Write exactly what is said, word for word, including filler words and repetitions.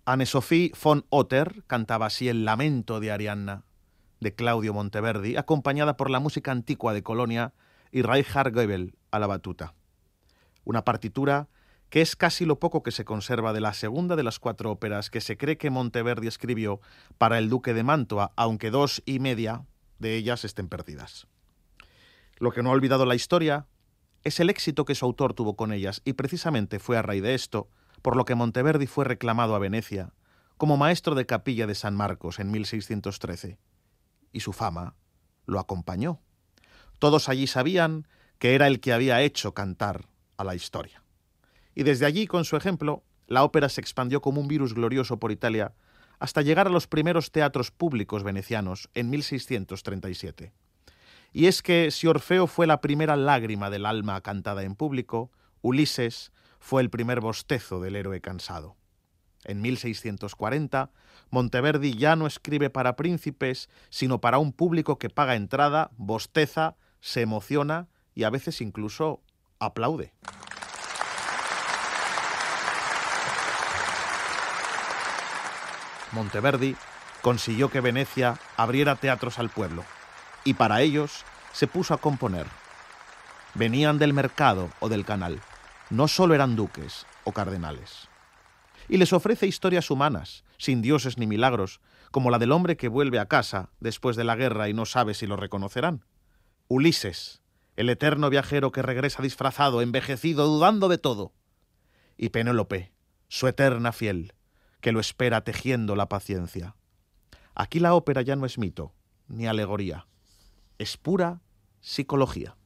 Anne-Sophie von Otter cantaba así el Lamento de Arianna, de Claudio Monteverdi, acompañada por la música antigua de Colonia y Reinhard Goebel a la batuta. Una partitura que es casi lo poco que se conserva de la segunda de las cuatro óperas que se cree que Monteverdi escribió para el duque de Mantua, aunque dos y media de ellas estén perdidas. Lo que no ha olvidado la historia es el éxito que su autor tuvo con ellas, y precisamente fue a raíz de esto por lo que Monteverdi fue reclamado a Venecia como maestro de capilla de San Marcos en mil seiscientos trece, y su fama lo acompañó. Todos allí sabían que era el que había hecho cantar a la historia. Y desde allí, con su ejemplo, la ópera se expandió como un virus glorioso por Italia hasta llegar a los primeros teatros públicos venecianos en mil seiscientos treinta y siete. Y es que si Orfeo fue la primera lágrima del alma cantada en público, Ulises fue el primer bostezo del héroe cansado. En mil seiscientos cuarenta, Monteverdi ya no escribe para príncipes, sino para un público que paga entrada, bosteza, se emociona y a veces incluso aplaude. Monteverdi consiguió que Venecia abriera teatros al pueblo, y para ellos se puso a componer. Venían del mercado o del canal, no solo eran duques o cardenales. Y les ofrece historias humanas, sin dioses ni milagros, como la del hombre que vuelve a casa después de la guerra y no sabe si lo reconocerán. Ulises, el eterno viajero que regresa disfrazado, envejecido, dudando de todo. Y Penélope, su eterna fiel, que lo espera tejiendo la paciencia. Aquí la ópera ya no es mito, ni alegoría. Es pura psicología.